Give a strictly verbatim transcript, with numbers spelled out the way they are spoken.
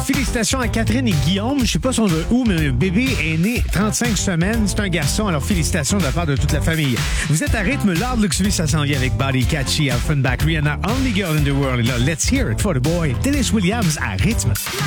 félicitations à Catherine et Guillaume. Je sais pas son de où, mais le bébé est né trente-cinq semaines. C'est un garçon, alors félicitations de la part de toute la famille. Vous êtes à rythme, Lord Luxury, ça s'en vient avec Body Catchy, Offenbach, Rihanna, Only Girl in the World. Et là, let's hear it for the boy. Dennis Williams à rythme.